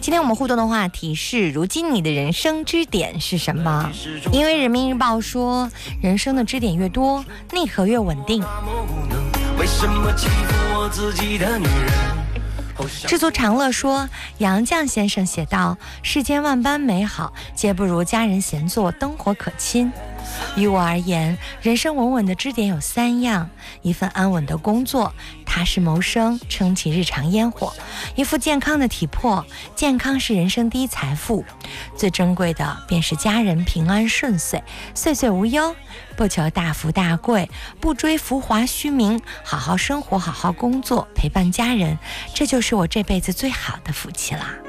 今天我们互动的话题是：如今你的人生支点是什么？因为人民日报说，人生的支点越多，内核越稳定。 为什么欺负我自己的女人？ 知足常乐说，杨绛先生写道：世间万般美好，皆不如家人闲坐，灯火可亲。于我而言，人生稳稳的支点有3样：一份安稳的工作，踏实谋生，撑起日常烟火；一副健康的体魄，健康是人生第一财富；最珍贵的便是家人平安顺遂，岁岁无忧。不求大富大贵，不追浮华虚名，好好生活，好好工作，陪伴家人，这就是我这辈子最好的福气啦。